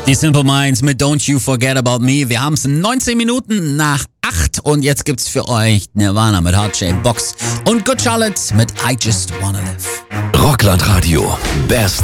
Die Simple Minds mit Don't You Forget About Me. Wir haben es 19 Minuten nach 8 und jetzt gibt's für euch Nirvana mit Heart Shaped Box und Good Charlotte mit I Just Wanna Live. Rockland Radio. Best